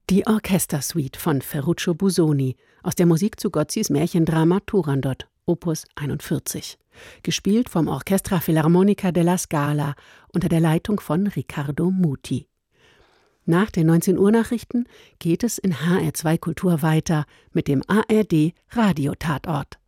Die Orchestersuite von Ferruccio Busoni aus der Musik zu Gozzis Märchendrama Turandot, Opus 41. Gespielt vom Orchestra Filarmonica della Scala unter der Leitung von Riccardo Muti. Nach den 19 Uhr Nachrichten geht es in HR2 Kultur weiter mit dem ARD Radiotatort.